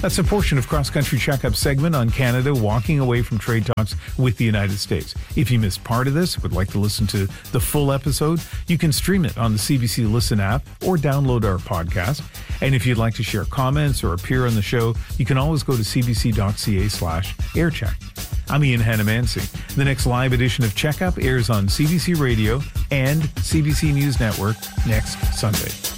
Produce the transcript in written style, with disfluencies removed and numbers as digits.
That's a portion of Cross Country Checkup segment on Canada walking away from trade talks with the United States. If you missed part of this, would like to listen to the full episode, you can stream it on the CBC Listen app or download our podcast. And if you'd like to share comments or appear on the show, you can always go to cbc.ca/aircheck. I'm Ian Hannamansing. The next live edition of Checkup airs on CBC Radio and CBC News Network next Sunday.